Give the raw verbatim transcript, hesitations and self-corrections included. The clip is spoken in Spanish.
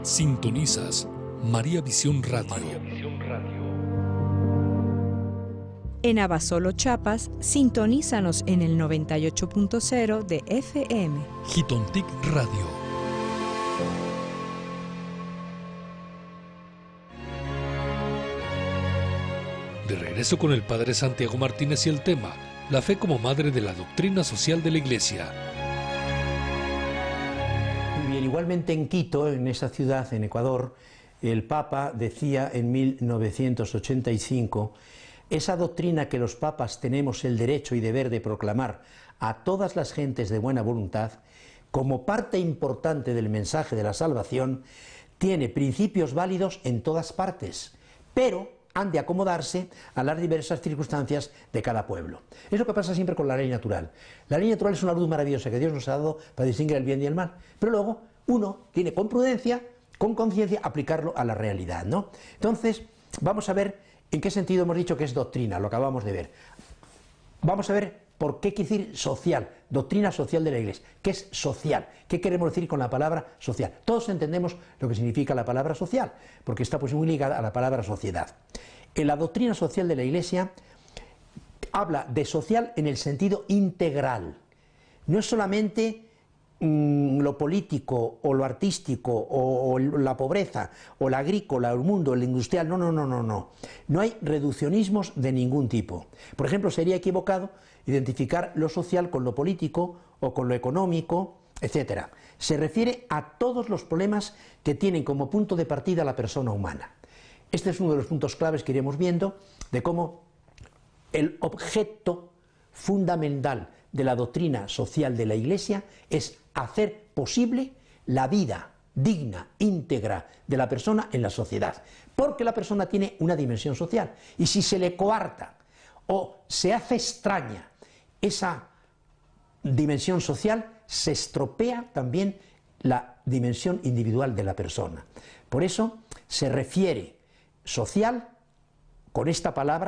Sintonizas María Visión Radio. María Visión Radio. En Abasolo, Chiapas, sintonízanos en el noventa y ocho punto cero de F M. Jitontic Radio. De regreso con el Padre Santiago Martínez y el tema, la fe como madre de la doctrina social de la Iglesia. Bien, igualmente en Quito, en esa ciudad, en Ecuador, el Papa decía en mil novecientos ochenta y cinco, esa doctrina que los papas tenemos el derecho y deber de proclamar a todas las gentes de buena voluntad, como parte importante del mensaje de la salvación, tiene principios válidos en todas partes, pero han de acomodarse a las diversas circunstancias de cada pueblo. Es lo que pasa siempre con la ley natural. La ley natural es una luz maravillosa que Dios nos ha dado para distinguir el bien y el mal, pero luego uno tiene con prudencia, con conciencia, aplicarlo a la realidad, ¿no? Entonces, vamos a ver en qué sentido hemos dicho que es doctrina, lo acabamos de ver. Vamos a ver por qué quiere decir social, doctrina social de la Iglesia. ¿Qué es social? ¿Qué queremos decir con la palabra social? Todos entendemos lo que significa la palabra social, porque está pues muy ligada a la palabra sociedad. En la doctrina social de la Iglesia habla de social en el sentido integral. No es solamente mmm, lo político o lo artístico o, o la pobreza o la agrícola, el mundo, el industrial. No, no, no, no, no. No hay reduccionismos de ningún tipo. Por ejemplo, sería equivocado identificar lo social con lo político o con lo económico, etcétera. Se refiere a todos los problemas que tienen como punto de partida la persona humana. Este es uno de los puntos claves que iremos viendo de cómo el objeto fundamental de la doctrina social de la Iglesia es hacer posible la vida digna, íntegra de la persona en la sociedad, porque la persona tiene una dimensión social, y si se le coarta o se hace extraña esa dimensión social, se estropea también la dimensión individual de la persona. Por eso se refiere social con esta palabra